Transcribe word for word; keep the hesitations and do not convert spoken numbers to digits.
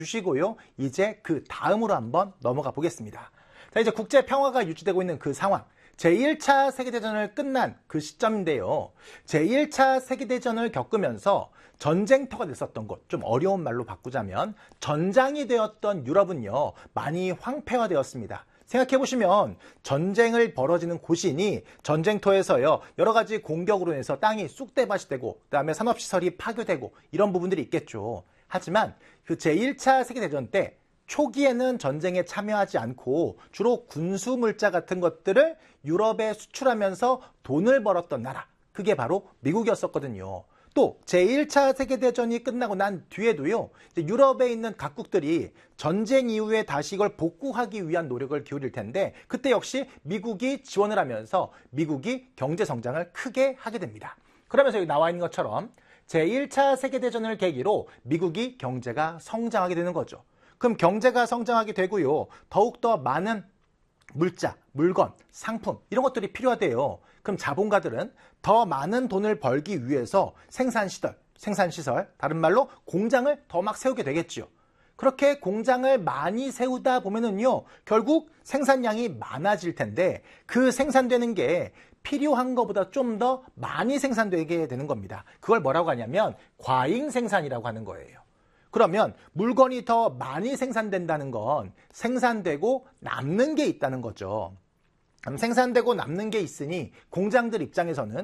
주시고요. 이제 그 다음으로 한번 넘어가 보겠습니다. 자, 이제 국제 평화가 유지되고 있는 그 상황. 제일 차 세계대전을 끝난 그 시점인데요. 제일 차 세계대전을 겪으면서 전쟁터가 됐었던 곳, 좀 어려운 말로 바꾸자면 전장이 되었던 유럽은요, 많이 황폐화되었습니다. 생각해보시면 전쟁을 벌어지는 곳이니 전쟁터에서요, 여러 가지 공격으로 인해서 땅이 쑥대밭이 되고, 그 다음에 산업시설이 파괴되고, 이런 부분들이 있겠죠. 하지만 그 제일 차 세계대전 때 초기에는 전쟁에 참여하지 않고 주로 군수 물자 같은 것들을 유럽에 수출하면서 돈을 벌었던 나라, 그게 바로 미국이었었거든요. 또 제일 차 세계대전이 끝나고 난 뒤에도요, 이제 유럽에 있는 각국들이 전쟁 이후에 다시 이걸 복구하기 위한 노력을 기울일 텐데, 그때 역시 미국이 지원을 하면서 미국이 경제 성장을 크게 하게 됩니다. 그러면서 여기 나와 있는 것처럼 제일 차 세계대전을 계기로 미국이 경제가 성장하게 되는 거죠. 그럼 경제가 성장하게 되고요, 더욱더 많은 물자, 물건, 상품 이런 것들이 필요하대요. 그럼 자본가들은 더 많은 돈을 벌기 위해서 생산시설, 생산시설, 다른 말로 공장을 더 막 세우게 되겠죠. 그렇게 공장을 많이 세우다 보면은요, 결국 생산량이 많아질 텐데 그 생산되는 게 필요한 것보다 좀 더 많이 생산되게 되는 겁니다. 그걸 뭐라고 하냐면 과잉 생산이라고 하는 거예요. 그러면 물건이 더 많이 생산된다는 건 생산되고 남는 게 있다는 거죠. 생산되고 남는 게 있으니 공장들 입장에서는